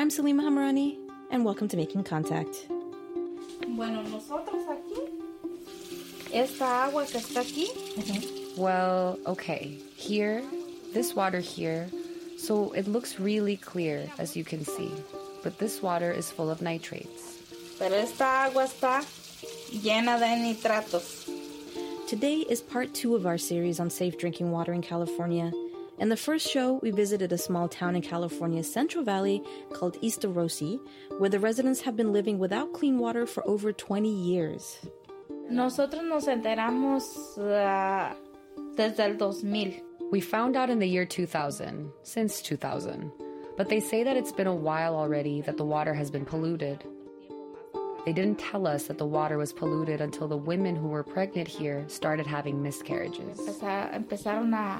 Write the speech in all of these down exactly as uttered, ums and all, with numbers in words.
I'm Salima Hamarani, and welcome to Making Contact. Bueno, nosotros aquí, esta agua que está aquí. Mm-hmm. Well, okay, here, this water here, so it looks really clear, as you can see, but this water is full of nitrates. Pero esta agua está llena de nitratos. Today is part two of our series on safe drinking water in California. In the first show, we visited a small town in California's Central Valley called East Rossi, where the residents have been living without clean water for over twenty years. Nosotros nos enteramos uh, desde el dos mil. We found out in the year two thousand, since two thousand. But they say that it's been a while already that the water has been polluted. They didn't tell us that the water was polluted until the women who were pregnant here started having miscarriages. Empezaron a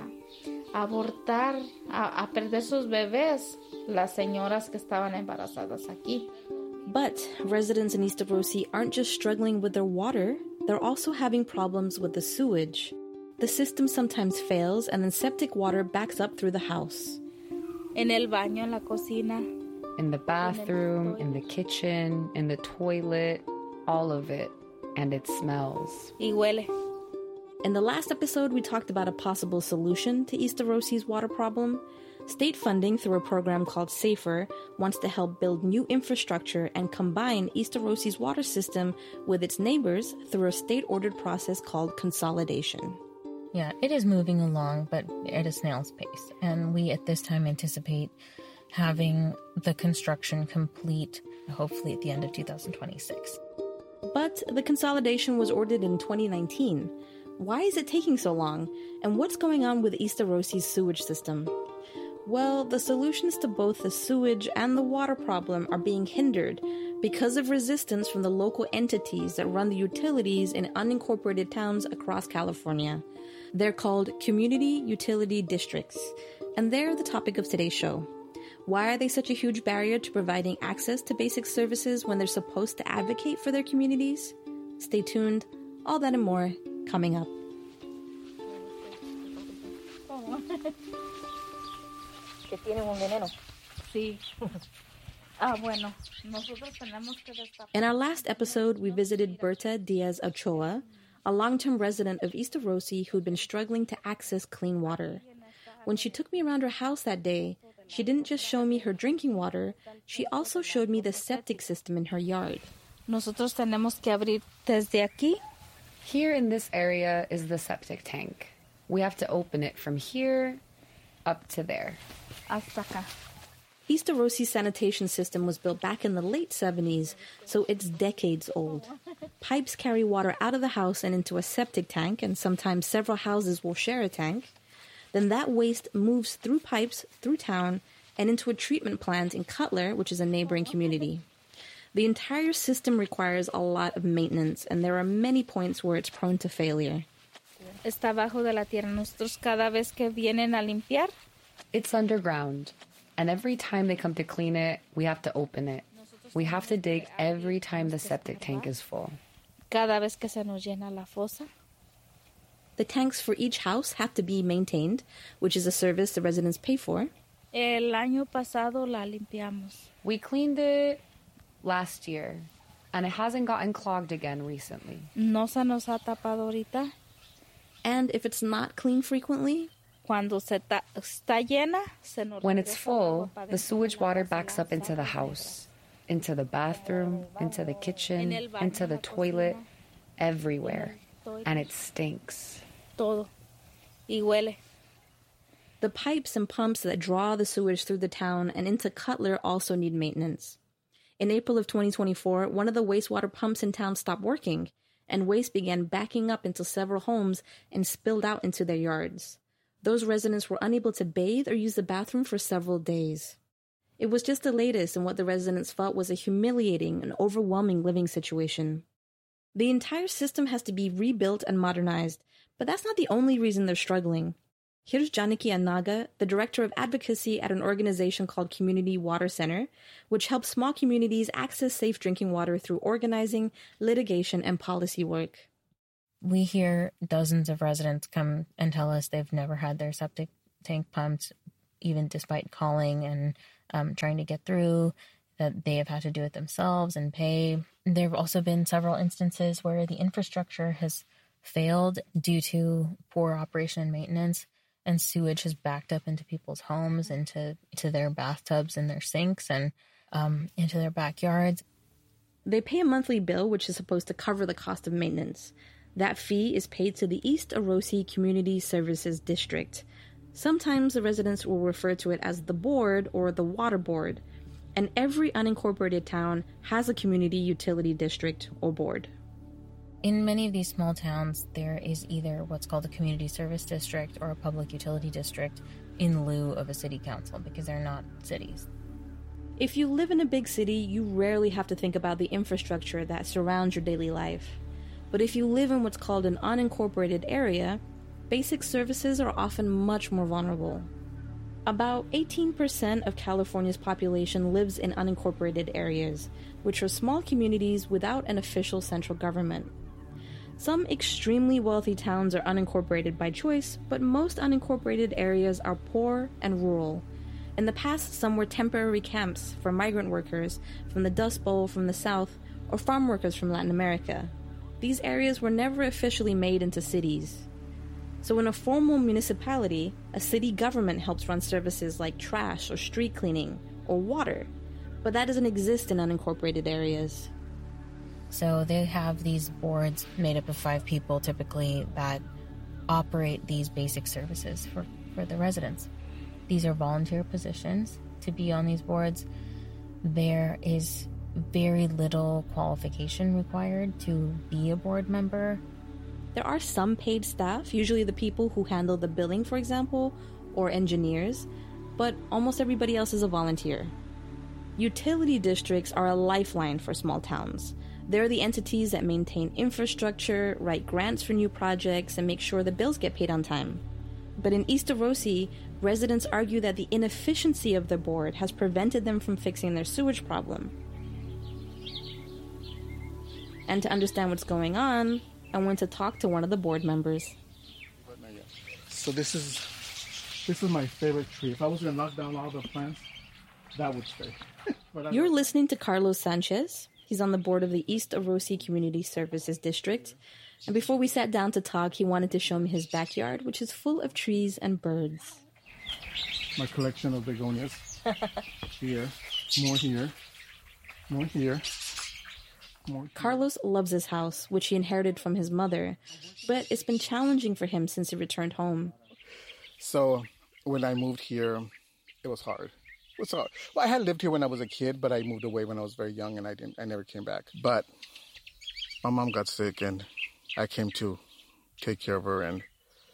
abortar, a, a perder sus bebés, las señoras que estaban embarazadas aquí. But residents in East Rossi aren't just struggling with their water, they're also having problems with the sewage. The system sometimes fails and then septic water backs up through the house. En el baño, en la cocina. In the bathroom, in the kitchen, in the toilet, all of it. And it smells. Y huele. In the last episode, we talked about a possible solution to East Rossi's water problem. State funding through a program called SAFER wants to help build new infrastructure and combine East Rossi's water system with its neighbors through a state-ordered process called consolidation. Yeah, it is moving along, but at a snail's pace. And we, at this time, anticipate having the construction complete, hopefully at the end of two thousand twenty-six. But the consolidation was ordered in twenty nineteen. Why is it taking so long? And what's going on with East Rossi's sewage system? Well, the solutions to both the sewage and the water problem are being hindered because of resistance from the local entities that run the utilities in unincorporated towns across California. They're called community utility districts, and they're the topic of today's show. Why are they such a huge barrier to providing access to basic services when they're supposed to advocate for their communities? Stay tuned. All that and more coming up. Que tienen un veneno. Sí. Ah, bueno. Nosotros tenemos que destapar. In our last episode, we visited Berta Diaz Ochoa, a long-term resident of East Rossi who'd been struggling to access clean water. When she took me around her house that day, she didn't just show me her drinking water, she also showed me the septic system in her yard. Nosotros tenemos que abrir desde aquí. Here in this area is the septic tank. We have to open it from here up to there. Hasta acá. East Rossi's sanitation system was built back in the late seventies, so it's decades old. Pipes carry water out of the house and into a septic tank, and sometimes several houses will share a tank. Then that waste moves through pipes, through town, and into a treatment plant in Cutler, which is a neighboring community. The entire system requires a lot of maintenance, and there are many points where it's prone to failure. Está abajo de la tierra. Nosotros cada vez que vienen a limpiar. It's underground, and every time they come to clean it, we have to open it. We have to dig every time the septic tank is full. Cada vez que se nos llena la fosa. The tanks for each house have to be maintained, which is a service the residents pay for. El año pasado la limpiamos. We cleaned it last year, and it hasn't gotten clogged again recently. No se nos ha tapado ahorita. And if it's not cleaned frequently, cuando se ta- está llena, se nos when it's full, the sewage water backs up into the house, into the bathroom, into the kitchen, into the toilet, everywhere, and it stinks. Todo. Y huele. The pipes and pumps that draw the sewage through the town and into Cutler also need maintenance. In April of twenty twenty-four, one of the wastewater pumps in town stopped working, and waste began backing up into several homes and spilled out into their yards. Those residents were unable to bathe or use the bathroom for several days. It was just the latest in what the residents felt was a humiliating and overwhelming living situation. The entire system has to be rebuilt and modernized, but that's not the only reason they're struggling. Here's Janaki Anaga, the director of advocacy at an organization called Community Water Center, which helps small communities access safe drinking water through organizing, litigation, and policy work. We hear dozens of residents come and tell us they've never had their septic tank pumped, even despite calling and um, trying to get through, that they have had to do it themselves and pay. There have also been several instances where the infrastructure has failed due to poor operation and maintenance, and sewage has backed up into people's homes, into to their bathtubs and their sinks, and um, into their backyards. They pay a monthly bill, which is supposed to cover the cost of maintenance. That fee is paid to the East Arosi Community Services District. Sometimes the residents will refer to it as the board or the water board, and every unincorporated town has a community utility district or board. In many of these small towns, there is either what's called a community service district or a public utility district in lieu of a city council, because they're not cities. If you live in a big city, you rarely have to think about the infrastructure that surrounds your daily life. But if you live in what's called an unincorporated area, basic services are often much more vulnerable. About eighteen percent of California's population lives in unincorporated areas, which are small communities without an official central government. Some extremely wealthy towns are unincorporated by choice, but most unincorporated areas are poor and rural. In the past, some were temporary camps for migrant workers from the Dust Bowl from the South or farm workers from Latin America. These areas were never officially made into cities. So in a formal municipality, a city government helps run services like trash or street cleaning or water, but that doesn't exist in unincorporated areas. So they have these boards made up of five people typically that operate these basic services for, for the residents. These are volunteer positions to be on these boards. There is very little qualification required to be a board member. There are some paid staff, usually the people who handle the billing, for example, or engineers, but almost everybody else is a volunteer. Utility districts are a lifeline for small towns. They're the entities that maintain infrastructure, write grants for new projects, and make sure the bills get paid on time. But in East Arosi, residents argue that the inefficiency of the board has prevented them from fixing their sewage problem. And to understand what's going on, I went to talk to one of the board members. So this is this is my favorite tree. If I was going to knock down all the plants, that would stay. You're listening to Carlos Sanchez. He's on the board of the East Arosi Community Services District. And before we sat down to talk, he wanted to show me his backyard, which is full of trees and birds. My collection of begonias. Here, more here, more here. Carlos loves his house, which he inherited from his mother, but it's been challenging for him since he returned home. So when I moved here, it was hard. It was hard. Well, I had lived here when I was a kid, but I moved away when I was very young, and I didn't. I never came back. But my mom got sick, and I came to take care of her, and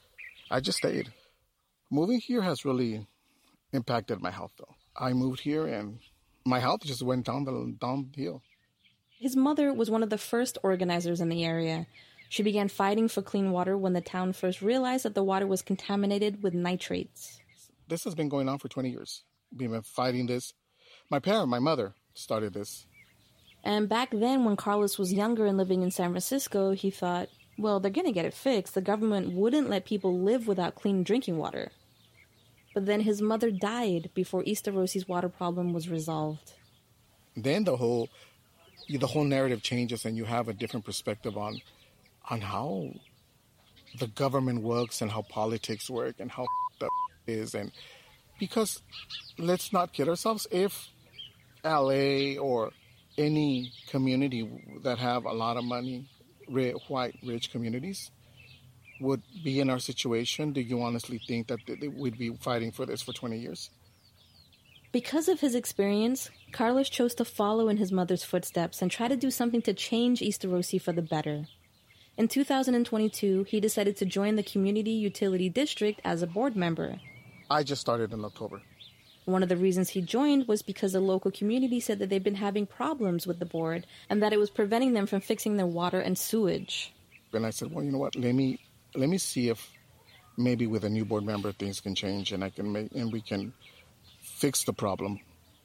I just stayed. Moving here has really impacted my health, though. I moved here, and my health just went down the downhill. His mother was one of the first organizers in the area. She began fighting for clean water when the town first realized that the water was contaminated with nitrates. This has been going on for twenty years. We've been fighting this. My parent, my mother, started this. And back then, when Carlos was younger and living in San Francisco, he thought, well, they're going to get it fixed. The government wouldn't let people live without clean drinking water. But then his mother died before East Arosi's water problem was resolved. Then the whole... the whole narrative changes, and you have a different perspective on on how the government works and how politics work and how that is. And because let's not kid ourselves, if L A or any community that have a lot of money, white rich communities, would be in our situation, do you honestly think that we'd be fighting for this for twenty years? Because of his experience, Carlos chose to follow in his mother's footsteps and try to do something to change East Arosi for the better. In two thousand twenty-two, he decided to join the Community Utility District as a board member. I just started in October. One of the reasons he joined was because the local community said that they've been having problems with the board and that it was preventing them from fixing their water and sewage. And I said, well, you know what, let me let me see if maybe with a new board member things can change and I can make and we can fix the problem.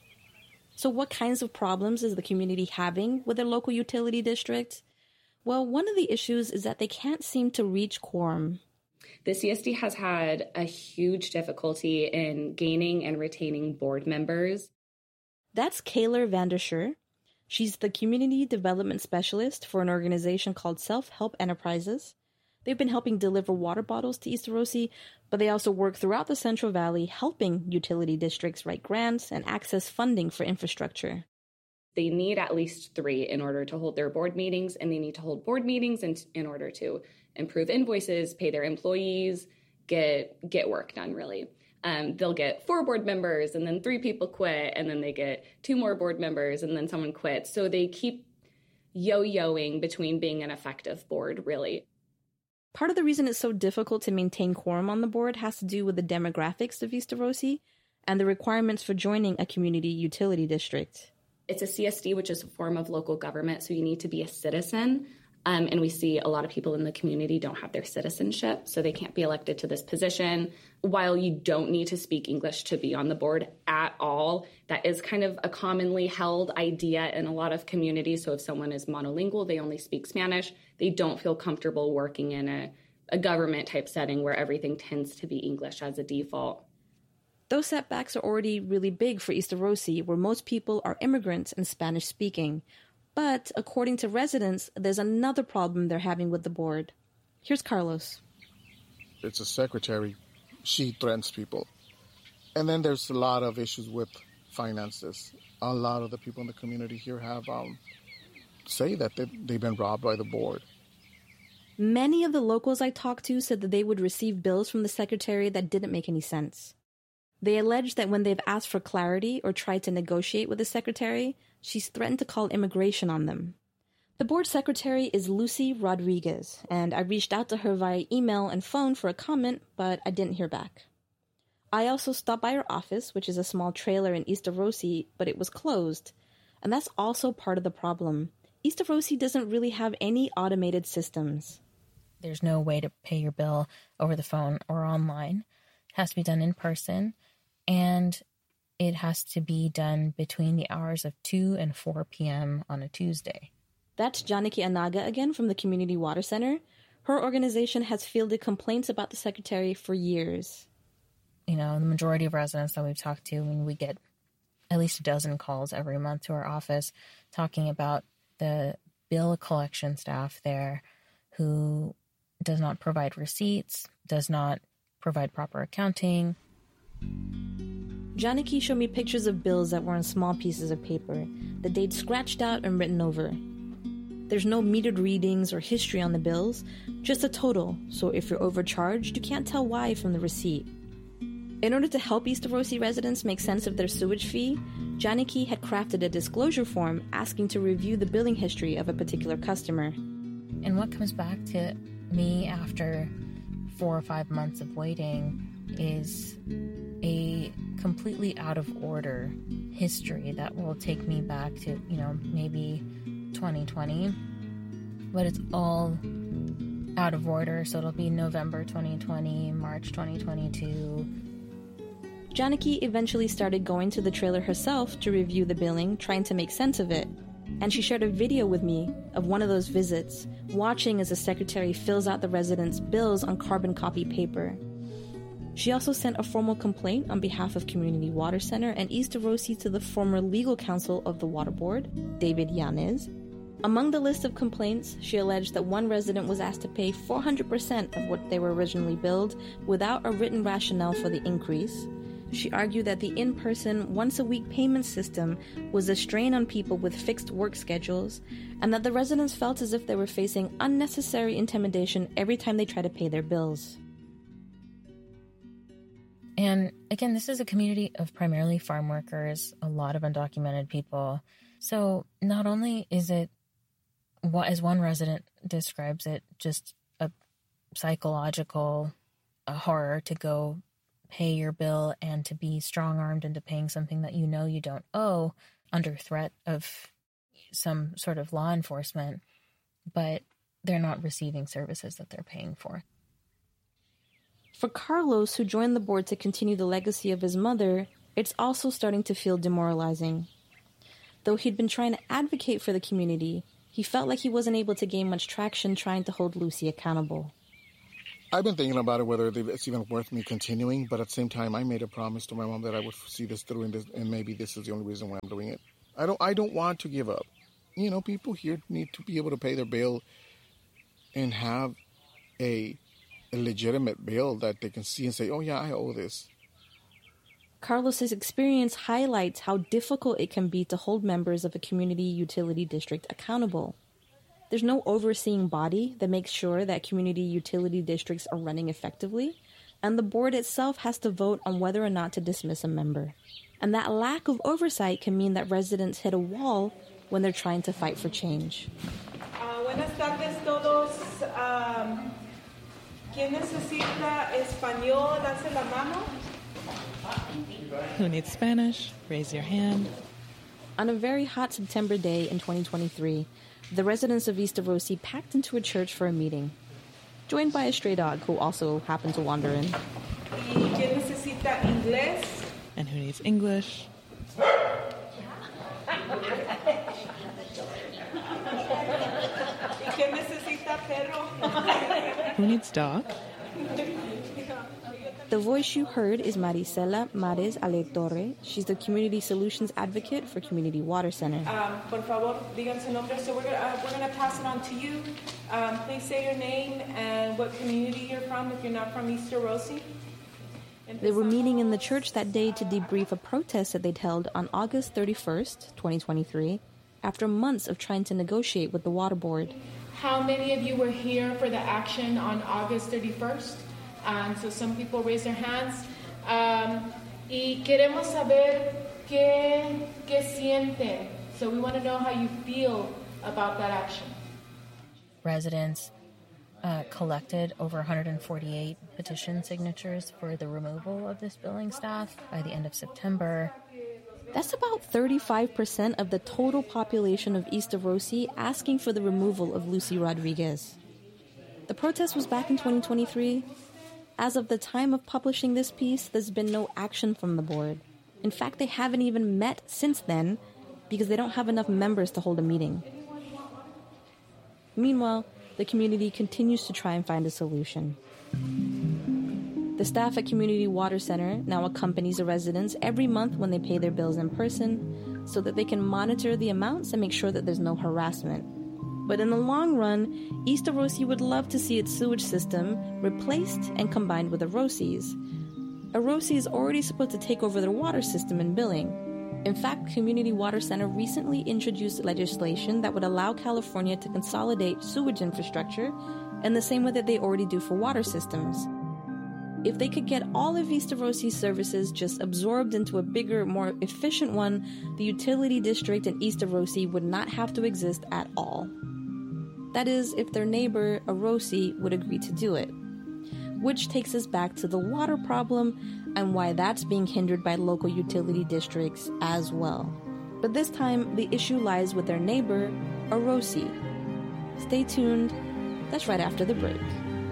So what kinds of problems is the community having with their local utility district? Well, one of the issues is that they can't seem to reach quorum. The C S D has had a huge difficulty in gaining and retaining board members. That's Kayla Vanderscher. She's the Community Development Specialist for an organization called Self-Help Enterprises. They've been helping deliver water bottles to East Arosi, but they also work throughout the Central Valley helping utility districts write grants and access funding for infrastructure. They need at least three in order to hold their board meetings, and they need to hold board meetings in, in order to improve invoices, pay their employees, get get work done, really. Um, they'll get four board members, and then three people quit, and then they get two more board members, and then someone quits. So they keep yo-yoing between being an effective board, really. Part of the reason it's so difficult to maintain quorum on the board has to do with the demographics of East Arosi and the requirements for joining a community utility district. It's a C S D, which is a form of local government, so you need to be a citizen. Um, and we see a lot of people in the community don't have their citizenship, so they can't be elected to this position. While you don't need to speak English to be on the board at all, that is kind of a commonly held idea in a lot of communities. So if someone is monolingual, they only speak Spanish, they don't feel comfortable working in a, a government-type setting where everything tends to be English as a default. Those setbacks are already really big for East Arosi, where most people are immigrants and Spanish-speaking. But according to residents, there's another problem they're having with the board. Here's Carlos. It's a secretary. She threatens people. And then there's a lot of issues with finances. A lot of the people in the community here have um, say that they, they've been robbed by the board. Many of the locals I talked to said that they would receive bills from the secretary that didn't make any sense. They allege that when they've asked for clarity or tried to negotiate with the secretary, she's threatened to call immigration on them. The board secretary is Lucy Rodriguez, and I reached out to her via email and phone for a comment, but I didn't hear back. I also stopped by her office, which is a small trailer in East Arosi, but it was closed. And that's also part of the problem. East Arosi doesn't really have any automated systems. There's no way to pay your bill over the phone or online. It has to be done in person. And it has to be done between the hours of two and four p.m. on a Tuesday. That's Janaki Anaga again from the Community Water Center. Her organization has fielded complaints about the secretary for years. You know, the majority of residents that we've talked to, I mean, we get at least a dozen calls every month to our office talking about the bill collection staff there who does not provide receipts, does not provide proper accounting. Janaki showed me pictures of bills that were on small pieces of paper that they'd scratched out and written over. There's no metered readings or history on the bills, just a total, so if you're overcharged, you can't tell why from the receipt. In order to help East Arosi residents make sense of their sewage fee, Janaki had crafted a disclosure form asking to review the billing history of a particular customer. And what comes back to me after four or five months of waiting is a completely out of order history that will take me back to, you know, maybe twenty twenty, but it's all out of order, so it'll be November twenty twenty, March twenty twenty-two. Janaki eventually started going to the trailer herself to review the billing, trying to make sense of it, and she shared a video with me of one of those visits, watching as the secretary fills out the residents' bills on carbon copy paper. She also sent a formal complaint on behalf of Community Water Center and East Arosi to the former legal counsel of the Water Board, David Yanez. Among the list of complaints, she alleged that one resident was asked to pay four hundred percent of what they were originally billed without a written rationale for the increase. She argued that the in-person, once-a-week payment system was a strain on people with fixed work schedules, and that the residents felt as if they were facing unnecessary intimidation every time they tried to pay their bills. And again, this is a community of primarily farm workers, a lot of undocumented people. So not only is it, as one resident describes it, just a psychological a horror to go pay your bill and to be strong-armed into paying something that you know you don't owe under threat of some sort of law enforcement, but they're not receiving services that they're paying for. For Carlos, who joined the board to continue the legacy of his mother, it's also starting to feel demoralizing. Though he'd been trying to advocate for the community, he felt like he wasn't able to gain much traction trying to hold Lucy accountable. I've been thinking about it, whether it's even worth me continuing, but at the same time, I made a promise to my mom that I would see this through, and, this, and maybe this is the only reason why I'm doing it. I don't, I don't want to give up. You know, people here need to be able to pay their bill and have a, a legitimate bill that they can see and say, oh yeah, I owe this. Carlos's experience highlights how difficult it can be to hold members of a community utility district accountable. There's no overseeing body that makes sure that community utility districts are running effectively, and the board itself has to vote on whether or not to dismiss a member. And that lack of oversight can mean that residents hit a wall when they're trying to fight for change. Uh, buenas tardes todos. Um, ¿Quién necesita español? Lance la mano. Who needs Spanish? Raise your hand. On a very hot September day in twenty twenty-three, the residents of East Orosi packed into a church for a meeting, joined by a stray dog who also happened to wander in. ¿Y quién necesita inglés? And who needs English? ¿Y quién necesita perro? Who needs dog? The voice you heard is Marisela Mares Aletorre. She's the Community Solutions Advocate for Community Water Center. Um, por favor, digan su nombre. So we're going uh, we're going to pass it on to you. Um, please say your name and what community you're from if you're not from East Orosi. They were meeting in the church that day to debrief a protest that they'd held on August thirty-first, twenty twenty-three, after months of trying to negotiate with the water board. How many of you were here for the action on August thirty-first? Um, so some people raise their hands. Um, y queremos saber qué, qué sienten. So we want to know how you feel about that action. Residents uh, collected over one hundred forty-eight petition signatures for the removal of this billing staff by the end of September. That's about thirty-five percent of the total population of East Orosi asking for the removal of Lucy Rodriguez. The protest was back in twenty twenty-three. As of the time of publishing this piece, there's been no action from the board. In fact, they haven't even met since then because they don't have enough members to hold a meeting. Meanwhile, the community continues to try and find a solution. The staff at Community Water Center now accompanies the residents every month when they pay their bills in person so that they can monitor the amounts and make sure that there's no harassment. But in the long run, East Orosi would love to see its sewage system replaced and combined with Orosi's. Orosi is already supposed to take over their water system and billing. In fact, Community Water Center recently introduced legislation that would allow California to consolidate sewage infrastructure in the same way that they already do for water systems. If they could get all of East Orosi's services just absorbed into a bigger, more efficient one, the utility district in East Orosi would not have to exist at all. That is, if their neighbor, Orosi, would agree to do it. Which takes us back to the water problem and why that's being hindered by local utility districts as well. But this time, the issue lies with their neighbor, Orosi. Stay tuned. That's right after the break.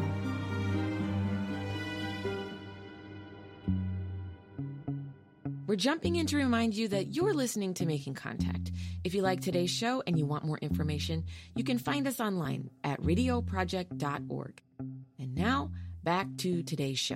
We're jumping in to remind you that you're listening to Making Contact. If you like today's show and you want more information, you can find us online at radio project dot org. And now, back to today's show.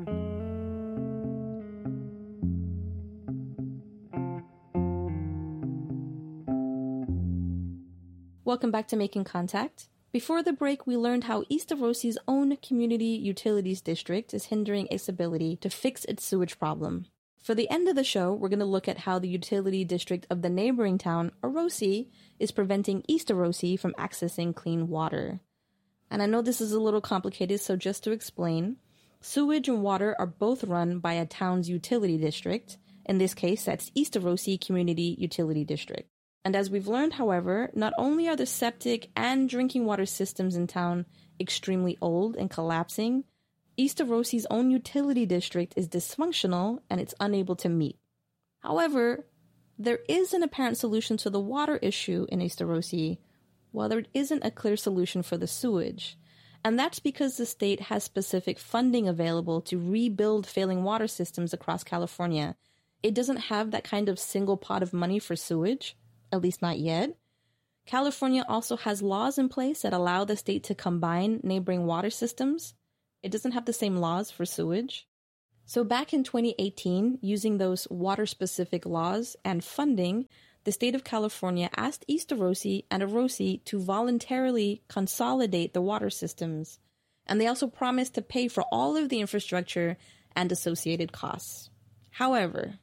Welcome back to Making Contact. Before the break, we learned how East Orosi's own Community Utilities District is hindering its ability to fix its sewage problem. For the end of the show, we're going to look at how the utility district of the neighboring town, Orosi, is preventing East Orosi from accessing clean water. And I know this is a little complicated, so just to explain, sewage and water are both run by a town's utility district. In this case, that's East Orosi Community Utility District. And as we've learned, however, not only are the septic and drinking water systems in town extremely old and collapsing, East Orosi's own utility district is dysfunctional and it's unable to meet. However, there is an apparent solution to the water issue in East Orosi, while there isn't a clear solution for the sewage. And that's because the state has specific funding available to rebuild failing water systems across California. It doesn't have that kind of single pot of money for sewage, at least not yet. California also has laws in place that allow the state to combine neighboring water systems. It doesn't have the same laws for sewage. So back in twenty eighteen, using those water-specific laws and funding, the state of California asked East Arosa and Arosa to voluntarily consolidate the water systems. And they also promised to pay for all of the infrastructure and associated costs. However,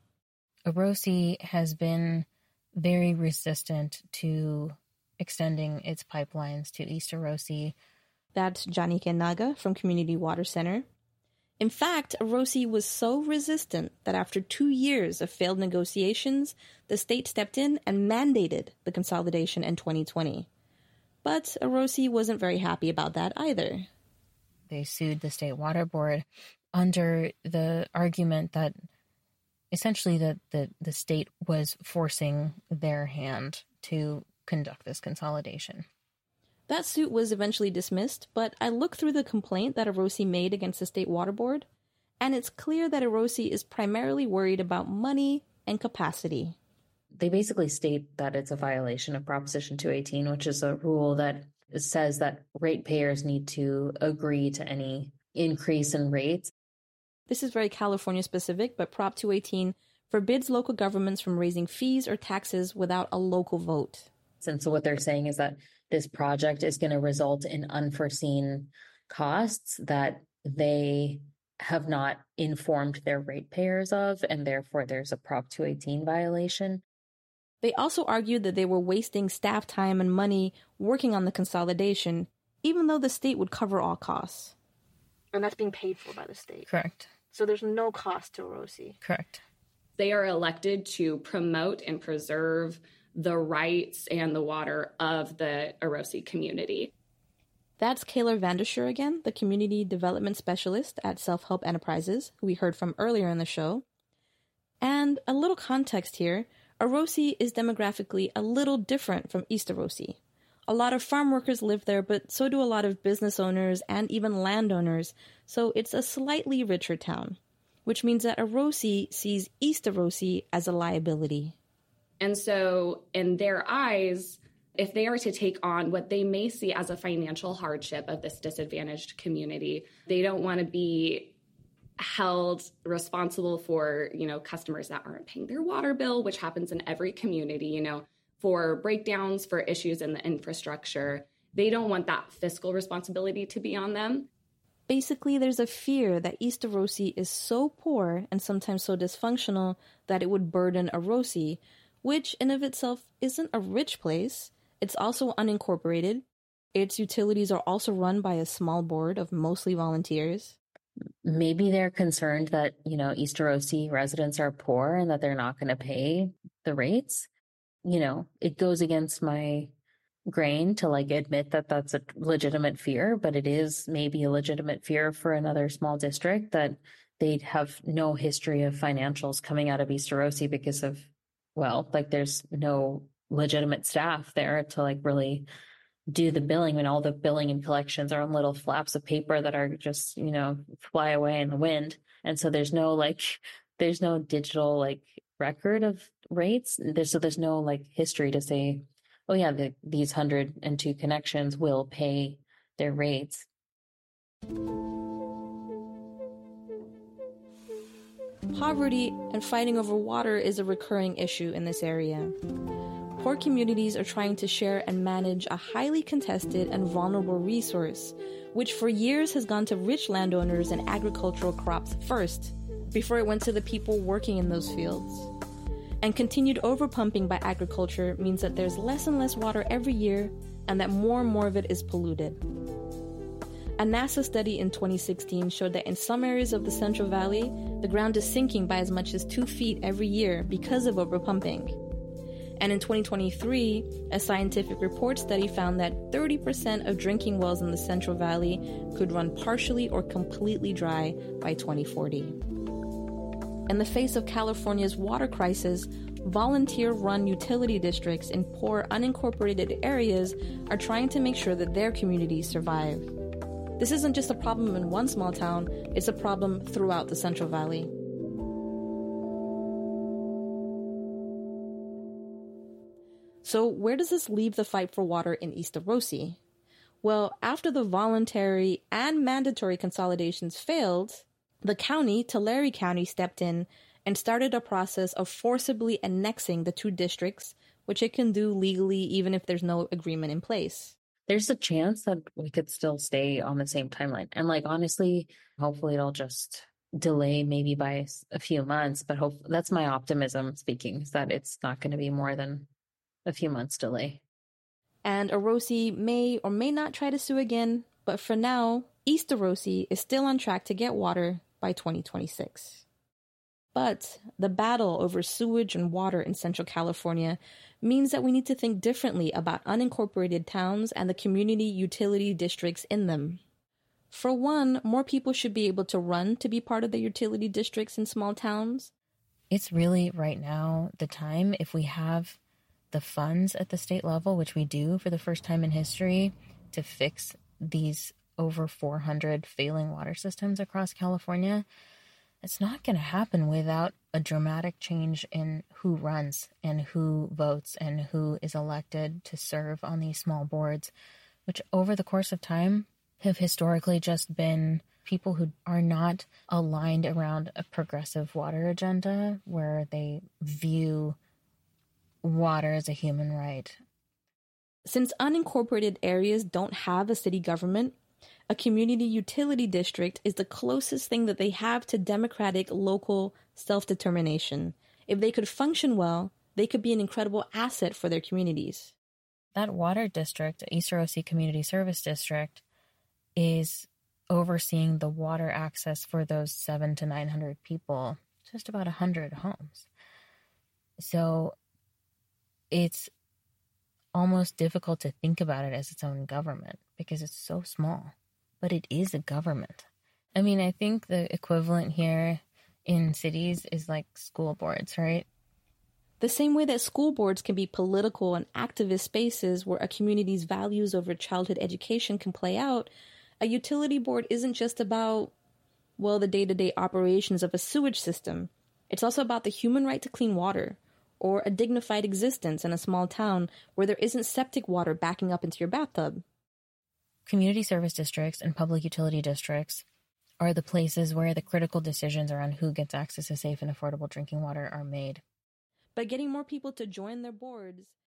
Arosa has been very resistant to extending its pipelines to East Arosa. That's Janike Naga from Community Water Center. In fact, Arosa was so resistant that after two years of failed negotiations, the state stepped in and mandated the consolidation in twenty twenty. But Arosa wasn't very happy about that either. They sued the State Water Board under the argument that essentially that the, the state was forcing their hand to conduct this consolidation. That suit was eventually dismissed, but I looked through the complaint that Arosa made against the State Water Board, and it's clear that Arosa is primarily worried about money and capacity. They basically state that it's a violation of Proposition two eighteen, which is a rule that says that ratepayers need to agree to any increase in rates. This is very California specific, but Prop two eighteen forbids local governments from raising fees or taxes without a local vote. And so what they're saying is that this project is going to result in unforeseen costs that they have not informed their ratepayers of, and therefore there's a Prop two eighteen violation. They also argued that they were wasting staff time and money working on the consolidation, even though the state would cover all costs. And that's being paid for by the state. Correct. So there's no cost to Arosa. Correct. They are elected to promote and preserve the rights and the water of the Arosa community. That's Kayla Vanderscher again, the Community Development Specialist at Self-Help Enterprises, who we heard from earlier in the show. And a little context here, Arosa is demographically a little different from East Arosa. A lot of farm workers live there, but so do a lot of business owners and even landowners, so it's a slightly richer town, which means that Arosa sees East Arosa as a liability. And so in their eyes, if they are to take on what they may see as a financial hardship of this disadvantaged community, they don't want to be held responsible for, you know, customers that aren't paying their water bill, which happens in every community, you know, for breakdowns, for issues in the infrastructure. They don't want that fiscal responsibility to be on them. Basically, there's a fear that East Arosa is so poor and sometimes so dysfunctional that it would burden Arosa, which in of itself isn't a rich place. It's also unincorporated. Its utilities are also run by a small board of mostly volunteers. Maybe they're concerned that, you know, East Arosa residents are poor and that they're not going to pay the rates. You know, it goes against my grain to like admit that that's a legitimate fear, but it is maybe a legitimate fear for another small district that they'd have no history of financials coming out of East Arosa because of, well, like there's no legitimate staff there to like really do the billing, when all the billing and collections are on little flaps of paper that are just, you know, fly away in the wind. And so there's no like, there's no digital like record of rates. There's, so there's no like history to say, oh yeah, the, these one hundred two connections will pay their rates. Poverty and fighting over water is a recurring issue in this area. Poor communities are trying to share and manage a highly contested and vulnerable resource, which for years has gone to rich landowners and agricultural crops first, before it went to the people working in those fields. And continued overpumping by agriculture means that there's less and less water every year, and that more and more of it is polluted. A NASA study in twenty sixteen showed that in some areas of the Central Valley, the ground is sinking by as much as two feet every year because of overpumping. And in twenty twenty-three, a scientific report study found that thirty percent of drinking wells in the Central Valley could run partially or completely dry by twenty forty. In the face of California's water crisis, volunteer-run utility districts in poor, unincorporated areas are trying to make sure that their communities survive. This isn't just a problem in one small town, it's a problem throughout the Central Valley. So where does this leave the fight for water in East Arosa? Well, after the voluntary and mandatory consolidations failed, the county, Tulare County, stepped in and started a process of forcibly annexing the two districts, which it can do legally even if there's no agreement in place. There's a chance that we could still stay on the same timeline. And like, honestly, hopefully it'll just delay maybe by a few months, but hope that's my optimism speaking, is that it's not going to be more than a few months delay. And Orosi may or may not try to sue again, but for now, East Orosi is still on track to get water by twenty twenty-six. But the battle over sewage and water in Central California means that we need to think differently about unincorporated towns and the community utility districts in them. For one, more people should be able to run to be part of the utility districts in small towns. It's really right now the time, if we have the funds at the state level, which we do for the first time in history, to fix these over four hundred failing water systems across California. It's not going to happen without a dramatic change in who runs and who votes and who is elected to serve on these small boards, which over the course of time have historically just been people who are not aligned around a progressive water agenda where they view water as a human right. Since unincorporated areas don't have a city government, a community utility district is the closest thing that they have to democratic local self-determination. If they could function well, they could be an incredible asset for their communities. That water district, East Orosi Community Service District, is overseeing the water access for those seven to nine hundred people, just about a hundred homes. So it's almost difficult to think about it as its own government because it's so small, but it is a government. I mean, I think the equivalent here in cities is like school boards, right? The same way that school boards can be political and activist spaces where a community's values over childhood education can play out, a utility board isn't just about, well, the day-to-day operations of a sewage system. It's also about the human right to clean water, or a dignified existence in a small town where there isn't septic water backing up into your bathtub. Community service districts and public utility districts are the places where the critical decisions around who gets access to safe and affordable drinking water are made. But getting more people to join their boards